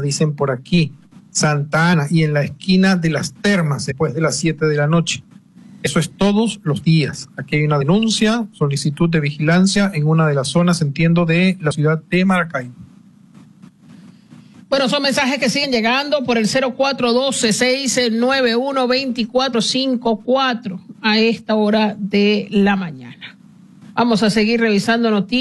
dicen por aquí, Santa Ana, y en la esquina de las Termas, después de las 7 de la noche. Eso es todos los días. Aquí hay una denuncia, solicitud de vigilancia en una de las zonas, entiendo, de la ciudad de Maracaibo. Bueno, son mensajes que siguen llegando por el 0412-691-2454 a esta hora de la mañana. Vamos a seguir revisando noticias.